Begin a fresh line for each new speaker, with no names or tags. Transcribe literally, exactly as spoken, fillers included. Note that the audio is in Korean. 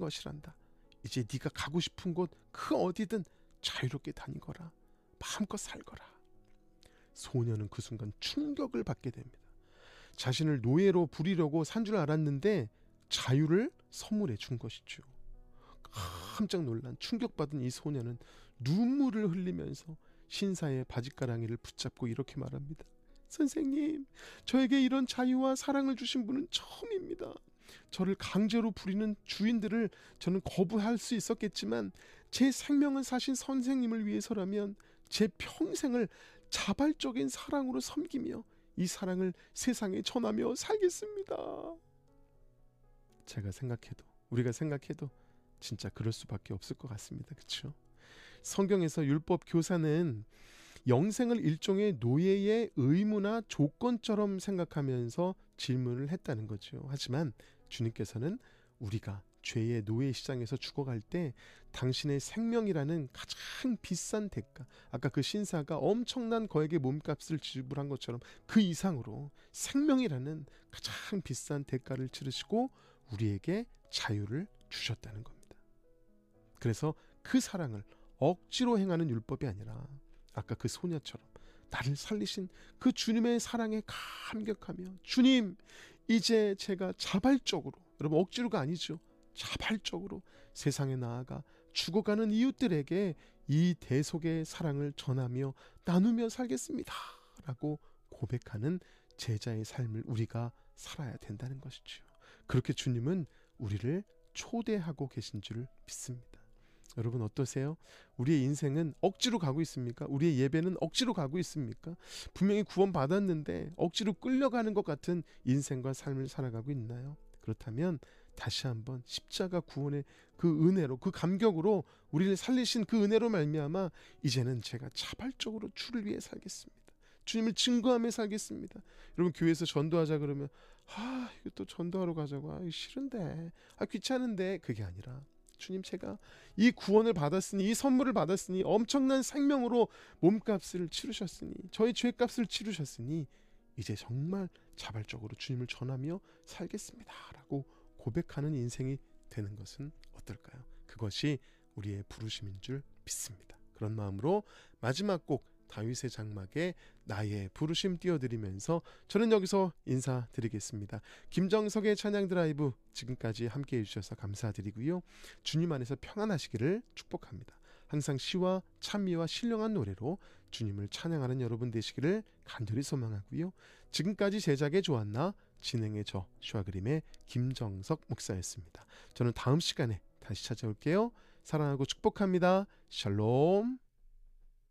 것이란다. 이제 네가 가고 싶은 곳 그 어디든 자유롭게 다니거라. 마음껏 살거라. 소녀는 그 순간 충격을 받게 됩니다. 자신을 노예로 부리려고 산 줄 알았는데 자유를 선물해 준 것이죠. 깜짝 놀란 충격받은 이 소녀는 눈물을 흘리면서 신사의 바짓가랑이를 붙잡고 이렇게 말합니다. 선생님, 저에게 이런 자유와 사랑을 주신 분은 처음입니다. 저를 강제로 부리는 주인들을 저는 거부할 수 있었겠지만 제 생명을 사신 선생님을 위해서라면 제 평생을 자발적인 사랑으로 섬기며 이 사랑을 세상에 전하며 살겠습니다. 제가 생각해도, 우리가 생각해도 진짜 그럴 수밖에 없을 것 같습니다. 그렇죠? 성경에서 율법 교사는 영생을 일종의 노예의 의무나 조건처럼 생각하면서 질문을 했다는 거죠. 하지만 주님께서는 우리가 죄의 노예 시장에서 죽어갈 때 당신의 생명이라는 가장 비싼 대가, 아까 그 신사가 엄청난 거액의 몸값을 지불한 것처럼 그 이상으로 생명이라는 가장 비싼 대가를 치르시고 우리에게 자유를 주셨다는 겁니다. 그래서 그 사랑을 억지로 행하는 율법이 아니라 아까 그 소녀처럼 나를 살리신 그 주님의 사랑에 감격하며 주님, 이제 제가 자발적으로, 여러분 억지로가 아니죠, 자발적으로 세상에 나아가 죽어가는 이웃들에게 이 대속의 사랑을 전하며 나누며 살겠습니다 라고 고백하는 제자의 삶을 우리가 살아야 된다는 것이죠. 그렇게 주님은 우리를 초대하고 계신 줄 믿습니다. 여러분 어떠세요? 우리의 인생은 억지로 가고 있습니까? 우리의 예배는 억지로 가고 있습니까? 분명히 구원 받았는데 억지로 끌려가는 것 같은 인생과 삶을 살아가고 있나요? 그렇다면 다시 한번 십자가 구원의 그 은혜로, 그 감격으로 우리를 살리신 그 은혜로 말미암아 이제는 제가 자발적으로 주를 위해 살겠습니다. 주님을 증거하며 살겠습니다. 여러분 교회에서 전도하자 그러면 아 이거 또 전도하러 가자고, 아 싫은데, 아 귀찮은데, 그게 아니라 주님, 제가 이 구원을 받았으니, 이 선물을 받았으니, 엄청난 생명으로 몸값을 치르셨으니, 저의 죄값을 치르셨으니 이제 정말 자발적으로 주님을 전하며 살겠습니다 라고 고백하는 인생이 되는 것은 어떨까요? 그것이 우리의 부르심인 줄 믿습니다. 그런 마음으로 마지막 곡 다윗의 장막에 나의 부르심 띄워드리면서 저는 여기서 인사드리겠습니다. 김정석의 찬양 드라이브 지금까지 함께해 주셔서 감사드리고요. 주님 안에서 평안하시기를 축복합니다. 항상 시와 찬미와 신령한 노래로 주님을 찬양하는 여러분 되시기를 간절히 소망하고요. 지금까지 제작의 조한나, 진행의 저 슈아그림의 김정석 목사였습니다. 저는 다음 시간에 다시 찾아올게요. 사랑하고 축복합니다. 샬롬.